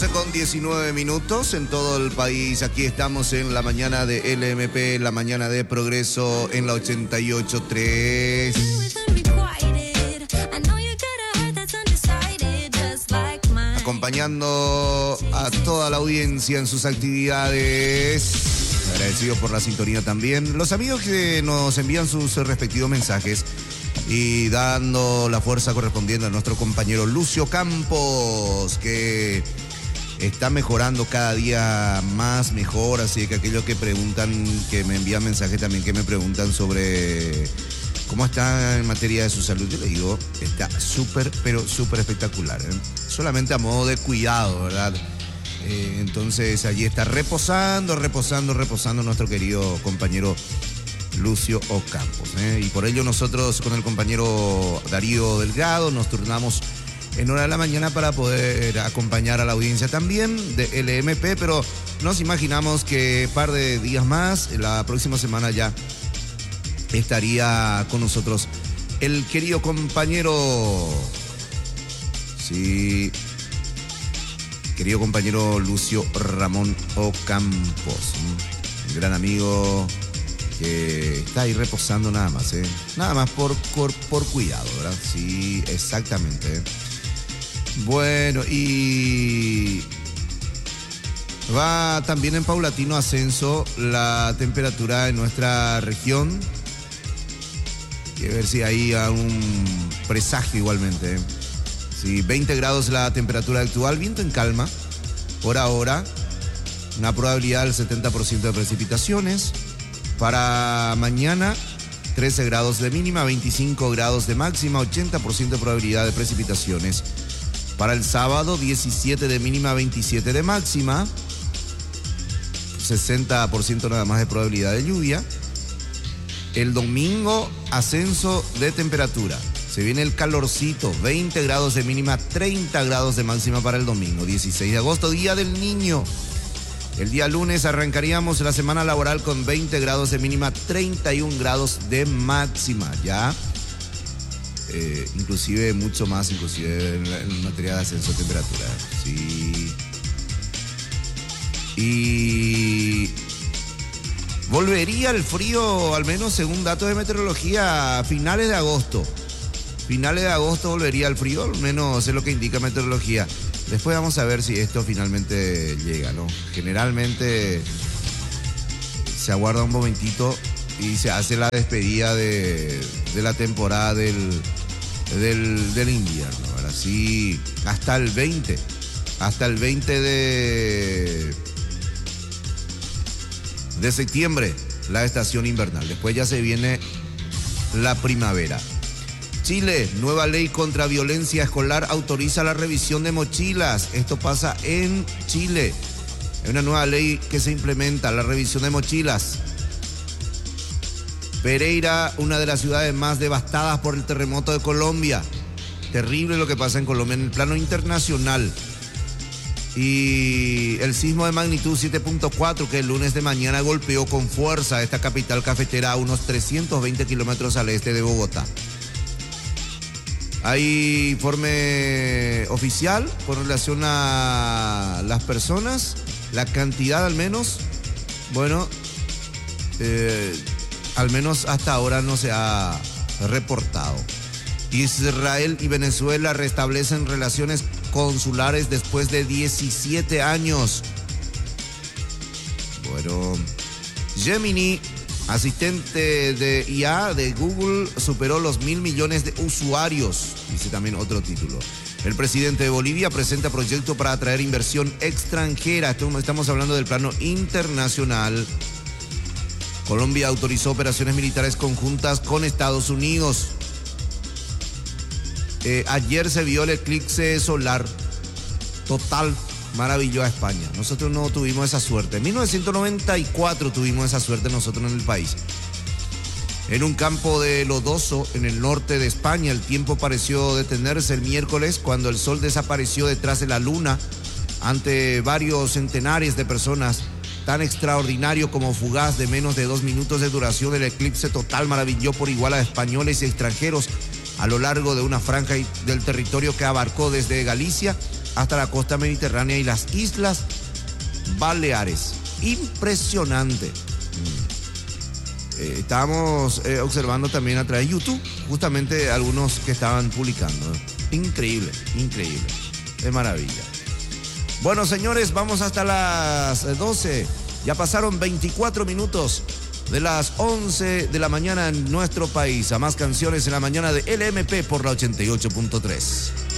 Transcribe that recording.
con 19 minutos en todo el país. Aquí estamos en la mañana de LMP, la mañana de Progreso en la 88.3. Acompañando a toda la audiencia en sus actividades. Agradecido por la sintonía también. Los amigos que nos envían sus respectivos mensajes y dando la fuerza correspondiente a nuestro compañero Lucio Campos, que está mejorando cada día más mejor. Así que aquellos que preguntan, que me envían mensajes también, que me preguntan sobre cómo está en materia de su salud, yo le digo, está súper, pero súper espectacular, ¿eh? Solamente a modo de cuidado, ¿verdad? Entonces allí está reposando nuestro querido compañero Lucio Ocampos, ¿eh? Y por ello nosotros con el compañero Darío Delgado nos turnamos en hora de la mañana para poder acompañar a la audiencia también de LMP, pero nos imaginamos que un par de días más, la próxima semana ya estaría con nosotros el querido compañero, sí, querido compañero Lucio Ramón Ocampos, un gran amigo que está ahí reposando nada más, ¿eh? Nada más por cuidado, ¿verdad? Sí, exactamente. Bueno, y va también en paulatino ascenso la temperatura en nuestra región. Hay que ver si hay un presagio igualmente, ¿eh? Sí, 20 grados la temperatura actual, viento en calma por ahora, una probabilidad del 70% de precipitaciones. Para mañana, 13 grados de mínima, 25 grados de máxima, 80% de probabilidad de precipitaciones. Para el sábado, 17 de mínima, 27 de máxima, 60% nada más de probabilidad de lluvia. El domingo, ascenso de temperatura. Se viene el calorcito, 20 grados de mínima, 30 grados de máxima para el domingo. 16 de agosto, Día del Niño. El día lunes arrancaríamos la semana laboral con 20 grados de mínima, 31 grados de máxima. Ya, inclusive mucho más, inclusive en materia de ascenso de temperatura. Sí. Y volvería el frío, al menos según datos de meteorología, a finales de agosto. Finales de agosto volvería el frío, al menos es lo que indica meteorología. Después vamos a ver si esto finalmente llega, ¿no? Generalmente se aguarda un momentito y se hace la despedida de la temporada del invierno, ¿verdad? Sí, hasta el 20 de septiembre, la estación invernal. Después ya se viene la primavera. Chile, nueva ley contra violencia escolar autoriza la revisión de mochilas. Esto pasa en Chile. Hay una nueva ley que se implementa, la revisión de mochilas. Pereira, una de las ciudades más devastadas por el terremoto de Colombia. Terrible lo que pasa en Colombia en el plano internacional. Y el sismo de magnitud 7.4 que el lunes de mañana golpeó con fuerza esta capital cafetera a unos 320 kilómetros al este de Bogotá. Hay informe oficial con relación a las personas, la cantidad al menos, bueno, al menos hasta ahora no se ha reportado. Israel y Venezuela restablecen relaciones consulares después de 17 años. Bueno, Gemini, asistente de IA de Google, superó los 1.000 millones de usuarios, dice también otro título. El presidente de Bolivia presenta proyecto para atraer inversión extranjera. Estamos hablando del plano internacional. Colombia autorizó operaciones militares conjuntas con Estados Unidos. Ayer se vio el eclipse solar total. Maravilló a España. Nosotros no tuvimos esa suerte. En 1994 tuvimos esa suerte nosotros en el país. En un campo de lodoso en el norte de España, el tiempo pareció detenerse el miércoles cuando el sol desapareció detrás de la luna ante varios centenares de personas. Tan extraordinario como fugaz de menos de 2 minutos de duración, el eclipse total maravilló por igual a españoles y extranjeros a lo largo de una franja del territorio que abarcó desde Galicia hasta la costa mediterránea y las islas Baleares. Impresionante. Estábamos observando también a través de YouTube justamente algunos que estaban publicando. Increíble, increíble. De maravilla. Bueno, señores, vamos hasta las 12. Ya pasaron 24 minutos de las 11 de la mañana en nuestro país. A más canciones en la mañana de LMP por la 88.3.